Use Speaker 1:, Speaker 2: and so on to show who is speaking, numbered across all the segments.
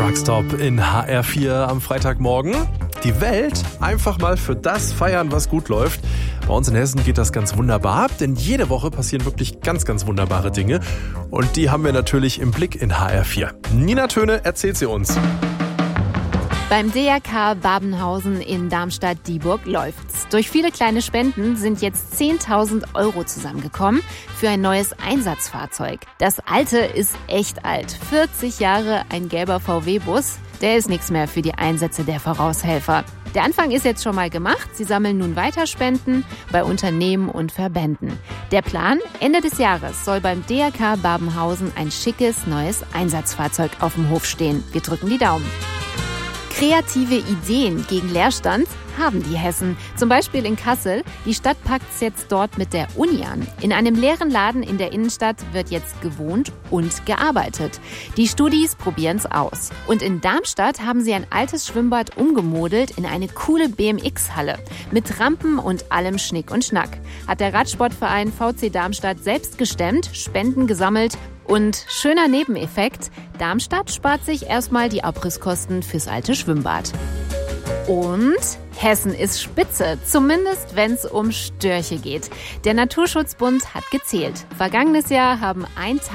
Speaker 1: Truckstop in HR4 am Freitagmorgen. Die Welt einfach mal für das feiern, was gut läuft. Bei uns in Hessen geht das ganz wunderbar, denn jede Woche passieren wirklich ganz, ganz wunderbare Dinge. Und die haben wir natürlich im Blick in HR4. Nina Töne erzählt sie uns.
Speaker 2: Beim DRK Babenhausen in Darmstadt-Dieburg läuft's. Durch viele kleine Spenden sind jetzt 10.000 € zusammengekommen für ein neues Einsatzfahrzeug. Das alte ist echt alt. 40 Jahre, ein gelber VW-Bus. Der ist nichts mehr für die Einsätze der Voraushelfer. Der Anfang ist jetzt schon mal gemacht. Sie sammeln nun weiter Spenden bei Unternehmen und Verbänden. Der Plan: Ende des Jahres soll beim DRK Babenhausen ein schickes neues Einsatzfahrzeug auf dem Hof stehen. Wir drücken die Daumen. Kreative Ideen gegen Leerstand haben die Hessen. Zum Beispiel in Kassel. Die Stadt packt's jetzt dort mit der Uni an. In einem leeren Laden in der Innenstadt wird jetzt gewohnt und gearbeitet. Die Studis probieren's aus. Und in Darmstadt haben sie ein altes Schwimmbad umgemodelt in eine coole BMX-Halle. Mit Rampen und allem Schnick und Schnack. Hat der Radsportverein VC Darmstadt selbst gestemmt, Spenden gesammelt. Und schöner Nebeneffekt: Darmstadt spart sich erstmal die Abrisskosten fürs alte Schwimmbad. Und Hessen ist spitze, zumindest wenn es um Störche geht. Der Naturschutzbund hat gezählt. Vergangenes Jahr haben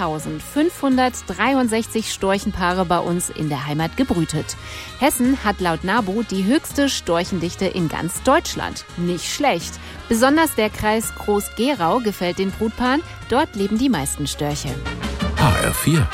Speaker 2: 1563 Storchenpaare bei uns in der Heimat gebrütet. Hessen hat laut NABU die höchste Storchendichte in ganz Deutschland. Nicht schlecht. Besonders der Kreis Groß-Gerau gefällt den Brutpaaren. Dort leben die meisten Störche.
Speaker 3: HR4